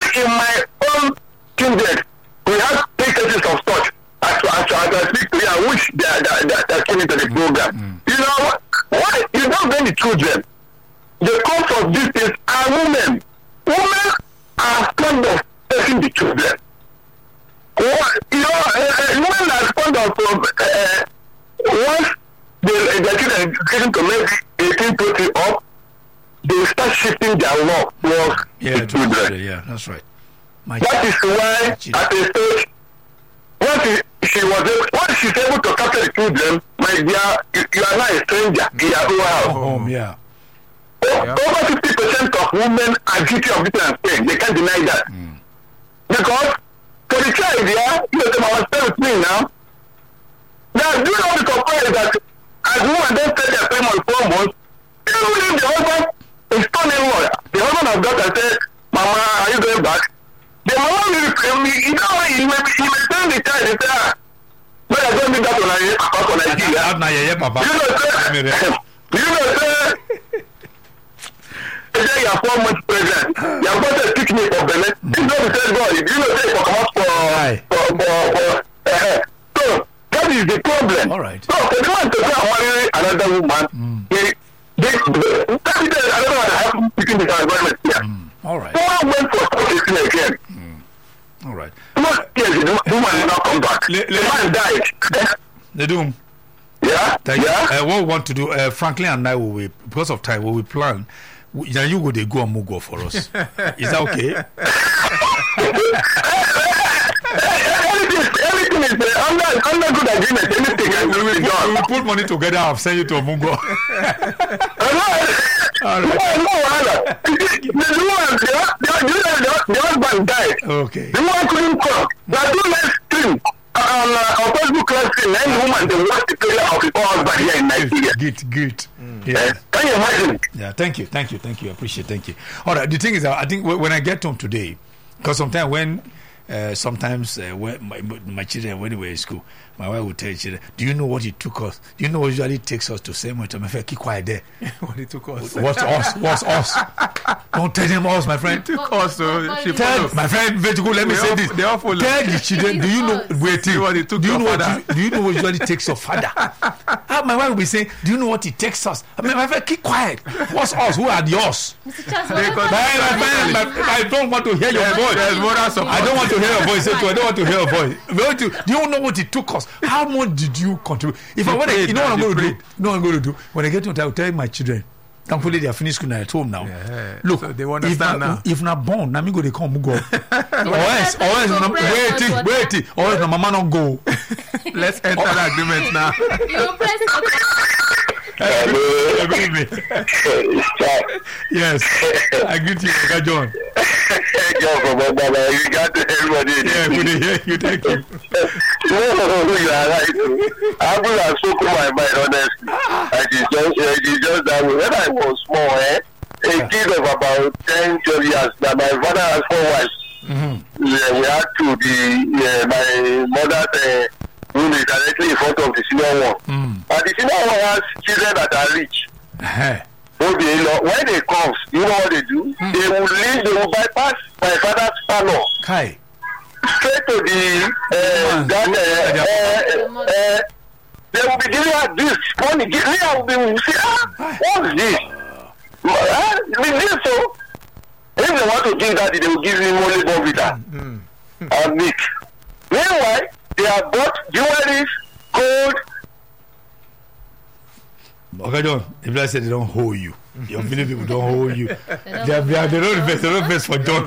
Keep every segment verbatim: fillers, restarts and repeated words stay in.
in my own kindred, we have three cases of such. As, as, as I speak to you, I wish that that that, that came into the program. Mm. You know why? You don't bring the children. The cause of this is are women. Women are fond of taking the children. What, you know, uh, women are fond of uh, once they the children getting to maybe eighteen, twenty up, they start shifting their love towards yeah, the children. Yeah, that's right. My that is why at a stage, once she, she was able, once she's able to capture the children, my dear, you, you are not a stranger in your own house. Home, yeah. O- yeah. Over fifty percent of women are guilty of this and pain. They can't deny that. Mm. Because for the child, yeah, you know, I was stay with me now. Now, do you know the complaint that as women don't take their time on four months, even if the husband is turning lawyer, the husband has got and said, Mama, are you going back? The mama will claim me, you know, he may, he may tell the child, he say, ah, but I don't need that on Nigeria, Papa, on Nigeria. You know, say, you know, say, say you are four months pregnant, you are going to teach me for Benin. This is what we say, God, you know, say, for come out for, for, for, for, uh, so, that is the problem. All right. So, for the one to say, I marry another woman, mm. they, they, that is another one that has picking this environment here. Mm. All right. So, I went for something again. All right. Yes, the woman did not come back. Le, le, the man died. The doom. Yeah. Thank yeah. You. Uh, what we want to do, uh, Franklin and I will, we, because of time, what we plan, we, you go, they go and go for us. Is that okay? everything, everything is uh, under, under good agreement. Anything can we, we, be done. We will put money together and send you to Mungo. All right. No, no, the woman, the husband died. Okay. The woman couldn't come. Now, do let's stream on uh, on Facebook live stream. And the woman, they watch the prayer of the husband here in Nigeria. Good, good. Mm. Yeah. Uh, can you imagine? Yeah. Thank you, thank you, thank you. I appreciate. Thank you. All right. The thing is, I think when I get home today, because sometimes when. Uh, sometimes uh, when my, my children when they were in school, my wife would tell children, do you know what it took us? Do you know what usually takes us to say much? I'm afraid keep quiet there. What it took us? What's us? What's us? Don't tell them us, my friend. It took us. So tell my friend Vetigo, let me say this. They all follow. Tell the children, do you know waiting? What it took do you know what you, do you know what usually takes your father? uh, my wife will be saying, do you know what it takes us? I mean, my friend, keep quiet. What's us? Who are the us? I don't want to hear your voice. I don't want to hear your voice. I don't want to hear a voice. Do you know what it took us? How much did you contribute? If I want to, you know what I'm going to do? You know what I'm going to do? When I get to, I will tell my children. Thankfully, they are finished school at home now. Yeah. Look, so they if not, now. if not born, now me go they come go. Or else, or else, no, wait it, wait it. Or else, no, mama not go. Let's enter oh. the agreement now. You press. Hello. Yes, I greet you, Oga John. You got everybody. Yeah, good to hear you. Thank you. No, you are right. I will have spoken my mind honestly. I just, I just that way. When I was small, eh, a kid of about ten, twelve years, that my father has four wives. Mm-hmm. Yeah, we had to the yeah, my mother's uh, room is directly in front of the senior one. Mm. And the senior one has children that are rich. Uh-huh. Okay, when they come, you know what they do? Mm. They will leave, they will bypass my father's parlor. Kai. Straight to the uh, that uh, uh, uh, they will be giving us this money. I will be say, ah, what's this? Uh, this so if they want to give that, they will give me only Bonvita mm. and milk. Meanwhile, they have bought jewelry, gold. Okay, John, if I say they don't hold you, your village people don't hold you. They are they don't invest, they don't invest for John.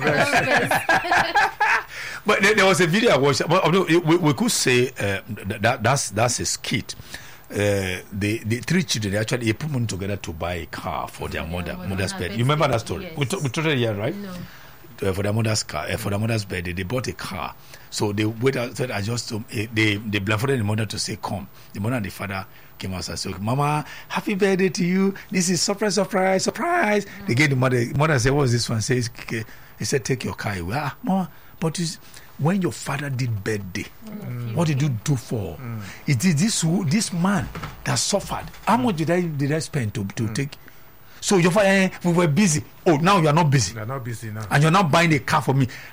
But there, there was a video I watched. We, we could say uh, that that's that's a skit. Uh, the the three children they actually they put money together to buy a car for their mother yeah, mother's bed. You remember that story? Yes. We t- we told it here, right? No. Uh, for their mother's car, uh, for their mother's bed, they, they bought a car. So they wait outside. I just uh, they they blindfolded the mother to say, "Come." The mother and the father came outside. So, Mama, happy birthday to you. This is surprise, surprise, surprise. Mm. They gave the mother. Mother said, "What's this one?" Says, okay. He said, "Take your car." Ah, Mama, but you, when your father did birthday, mm. what did you do for? Mm. It is this this man that suffered. How much did I did I spend to to mm. take? So your father, eh, we were busy. Oh, now you are not busy. You are not busy now, and you're not buying a car for me.